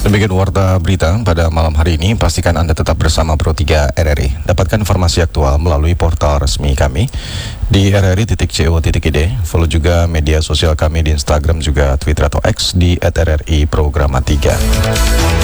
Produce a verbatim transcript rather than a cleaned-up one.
Demikian warta berita pada malam hari ini. Pastikan Anda tetap bersama Pro tiga R R I. Dapatkan informasi aktual melalui portal resmi kami di r r i titik co titik i d. Follow juga media sosial kami di Instagram juga Twitter atau X di at r r i programa tiga.